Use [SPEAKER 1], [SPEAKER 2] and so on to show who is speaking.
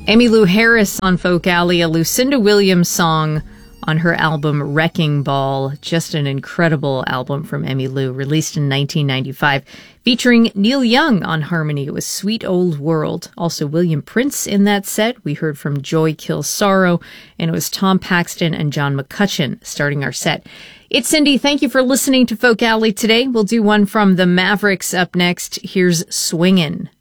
[SPEAKER 1] Emmylou Harris on Folk Alley, a Lucinda Williams song on her album Wrecking Ball. Just an incredible album from Emmylou, released in 1995, featuring Neil Young on harmony. It was Sweet Old World. Also William Prince in that set. We heard from Joy Kills Sorrow, and it was Tom Paxton and John McCutcheon starting our set. It's Cindy. Thank you for listening to Folk Alley today. We'll do one from the Mavericks up next. Here's Swingin'.